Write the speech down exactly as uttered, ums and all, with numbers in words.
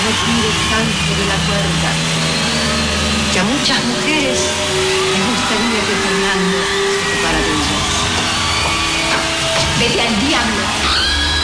retire tanto de la cuerda, que a muchas mujeres les gustaría que Fernando se ocupara de ellas. Vete al diablo.